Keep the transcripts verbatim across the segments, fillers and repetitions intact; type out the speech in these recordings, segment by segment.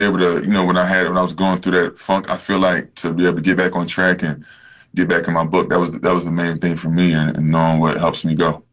able to, you know, when I had when I was going through that funk, I feel like to be able to get back on track and get back in my book, that was that was the main thing for me, and, and knowing what helps me go.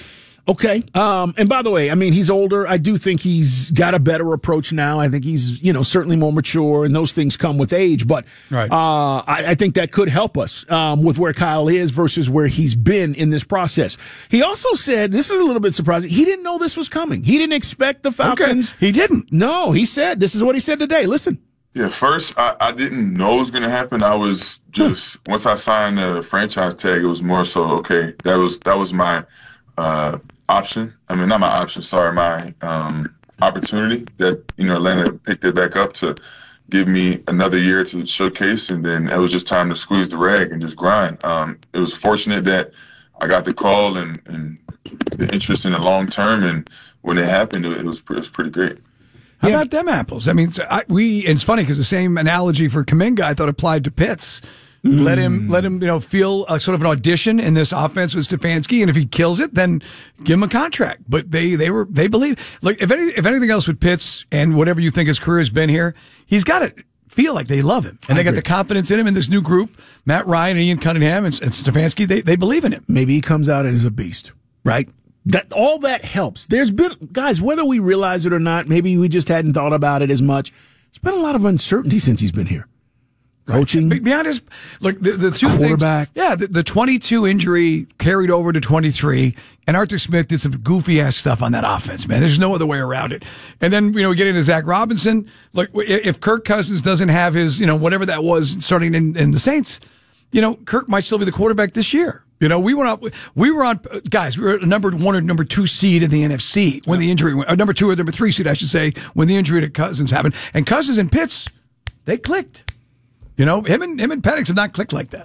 Okay. Um, and by the way, I mean, he's older. I do think he's got a better approach now. I think he's, you know, certainly more mature, and those things come with age. But right. uh, I, I think that could help us um, with where Kyle is versus where he's been in this process. He also said, this is a little bit surprising, he didn't know this was coming. He didn't expect the Falcons. Okay. He didn't. No, he said, this is what he said today. Listen. Yeah, first, I, I didn't know it was going to happen. I was just, huh. once I signed the franchise tag, it was more so, okay, that was that was my uh, option. I mean, not my option, sorry, my um, opportunity that, you know, Atlanta picked it back up to give me another year to showcase, and then it was just time to squeeze the rag and just grind. Um, it was fortunate that I got the call and, and the interest in the long term, and when it happened, it was, it was pretty great. How yeah. about them apples? I mean, I, we. And it's funny because the same analogy for Kuminga I thought applied to Pitts. Mm. Let him, let him, you know, feel a sort of an audition in this offense with Stefanski, and if he kills it, then give him a contract. But they, they were, they believe. Like if any, if anything else with Pitts and whatever you think his career has been here, he's got to feel like they love him, and I they agree. got the confidence in him in this new group. Matt Ryan and Ian Cunningham and, and Stefanski, they they believe in him. Maybe he comes out as a beast, right? That all that helps. There's been, guys, whether we realize it or not, maybe we just hadn't thought about it as much. There's been a lot of uncertainty since he's been here. Coaching, right. Be honest, look, the, the two quarterback. Things, yeah, the, the twenty-two injury carried over to twenty-three, and Arthur Smith did some goofy ass stuff on that offense, man. There's no other way around it. And then, you know, we get into Zach Robinson. Look, if Kirk Cousins doesn't have his, you know, whatever that was starting in, in the Saints, you know, Kirk might still be the quarterback this year. You know, we were on, we were on, guys, we were a number one or number two seed in the N F C when yeah. the injury, or number two or number three seed, I should say, when the injury to Cousins happened. And Cousins and Pitts, they clicked. You know, him and, him and Penix have not clicked like that.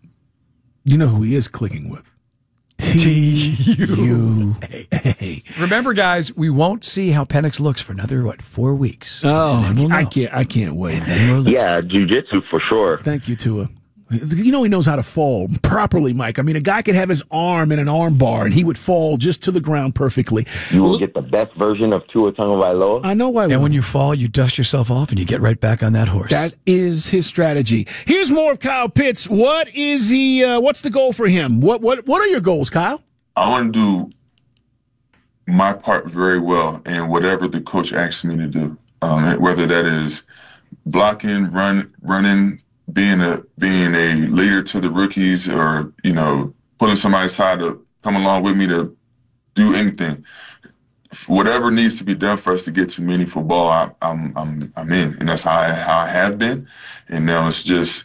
You know who he is clicking with? T U A. Remember, guys, we won't see how Penix looks for another, what, four weeks. Oh, we'll I can't, I can't wait. We'll yeah, jiu-jitsu for sure. Thank you, Tua. You know he knows how to fall properly, Mike. I mean, a guy could have his arm in an arm bar, and he would fall just to the ground perfectly. You will get the best version of Tua Tagovailoa. I know why. And when you fall, you dust yourself off, and you get right back on that horse. That is his strategy. Here's more of Kyle Pitts. What is he? Uh, what's the goal for him? What what what are your goals, Kyle? I want to do my part very well, and whatever the coach asks me to do, um, whether that is blocking, run, running. Being a being a leader to the rookies, or you know, putting somebody aside to come along with me to do anything, whatever needs to be done for us to get to meaningful ball, I, I'm I'm I'm in, and that's how I, how I have been, and now it's just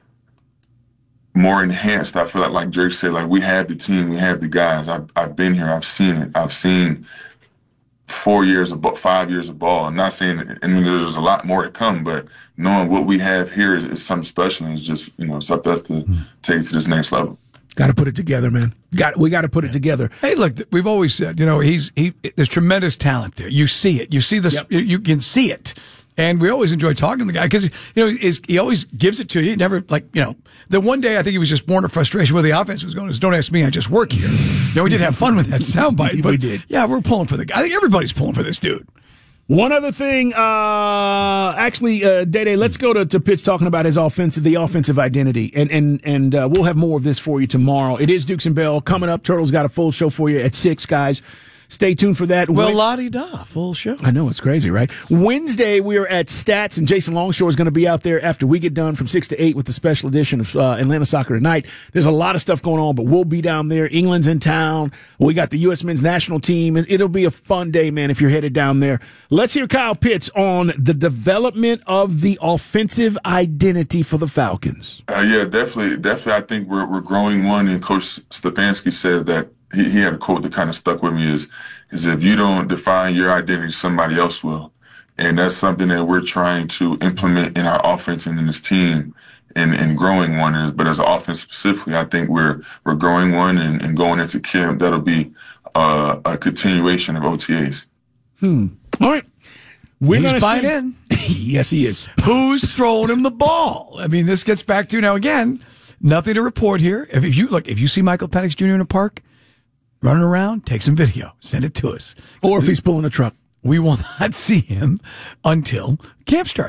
more enhanced. I feel like, like Drake said, like we have the team, we have the guys. I've I've been here, I've seen it, I've seen four years of five years of ball. I'm not saying, I mean, there's a lot more to come, but knowing what we have here is, is something special, and it's just, you know, it's up to us to mm. take it to this next level. Got to put it together, man. Got we got to put yeah. it together. Hey, look, we've always said, you know, he's he. There's tremendous talent there. You see it. You see this. Yep. You, you can see it. And we always enjoy talking to the guy because, you know, is, he always gives it to you. He never, like, you know, the one day I think he was just born of frustration where the offense was going is, don't ask me, I just work here. You know, we did have fun with that soundbite. But we did. Yeah, we're pulling for the guy. I think everybody's pulling for this dude. One other thing, uh, actually, uh, Day-Day, let's go to, to Pitts talking about his offensive, the offensive identity. And, and, and, uh, we'll have more of this for you tomorrow. It is Dukes and Bell coming up. Turtle's got a full show for you at six, guys. Stay tuned for that. Well, la-di-da, full show. I know, it's crazy, right? Wednesday, we are at Stats, and Jason Longshore is going to be out there after we get done from six to eight with the special edition of uh, Atlanta Soccer Tonight. There's a lot of stuff going on, but we'll be down there. England's in town. We got the U S men's national team. It'll be a fun day, man, if you're headed down there. Let's hear Kyle Pitts on the development of the offensive identity for the Falcons. Uh, yeah, definitely. Definitely, I think we're, we're growing one, and Coach Stefanski says that He, he had a quote that kind of stuck with me is, is if you don't define your identity, somebody else will. And that's something that we're trying to implement in our offense and in this team and, and growing one. Is, but as an offense specifically, I think we're we're growing one and, and going into camp. That'll be uh, a continuation of O T As. Hmm. All right. We're He's buying see. in. Yes, he is. Who's throwing him the ball? I mean, this gets back to, now again, nothing to report here. If, if you look, if you see Michael Penix Junior in a park, running around, take some video, send it to us. Or if he's pulling a truck. we will not see him until camp starts.